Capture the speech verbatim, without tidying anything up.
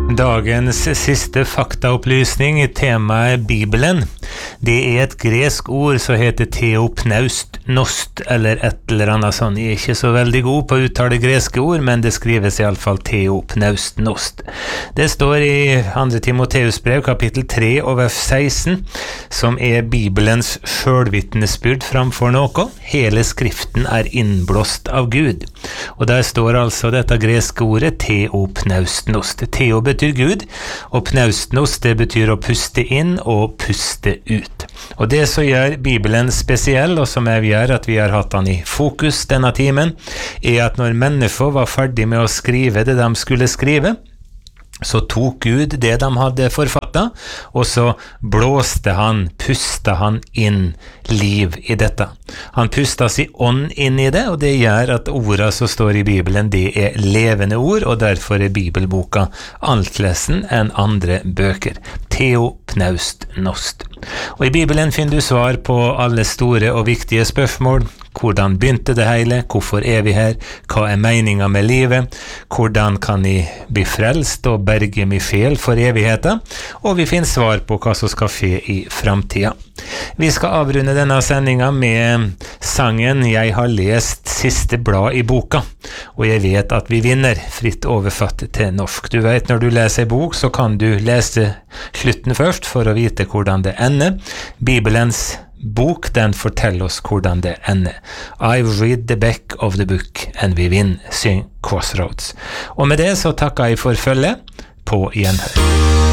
Dagens siste faktaopplysning I temaet Bibelen. Det er et gresk ord som heter teopneustnost, eller et eller annet sånt. Jeg er ikke så veldig god på å uttale greske ord, men det skrives I alle fall teopneustnost. Det står I andre Timoteus brev, kapittel tre og vers seksten, som er Bibelens selvvittnesbyrd framfor noe. Hele skriften er innblåst av Gud. Og der står altså dette greske ordet teopneustnost. Teo betyr Gud, og pneustnos det betyr å puste inn og puste ut. Og det som gjør Bibelen spesiell, og som er vi gjør at vi har hatt den I fokus denne timen, er at når mennesker var ferdig med å skrive det de skulle skrive, så tok Gud det de hadde forfattet, og så blåste han, pusta han inn liv I dette. Han pusta sin ånd inn I det, og det gjør at ordene som står I Bibelen, det er levende ord, og derfor er Bibelboka annerledes enn andre bøker. Teopneustnost. Og I Bibelen finner du svar på alle store og viktige spørsmål. Hvordan begynte det hele? Hvorfor er vi her? Hva er meningen med livet? Hvordan kan jeg bli frelst og berge min sjel for evigheten? Og vi finner svar på hva som skal skje I fremtiden. Vi skal avrunde denne sendingen med sangen «Jeg har lest siste blad I boka», og jeg vet at vi vinner, fritt oversatt til norsk. Du vet, når du leser en bok, så kan du lese slutten først for å vite hvordan det ender. Bibelens bok, den forteller oss hvordan det ender. I read the back of the book, and we win, syng Crossroads. Og med det så takker jeg for følget på gjenhør.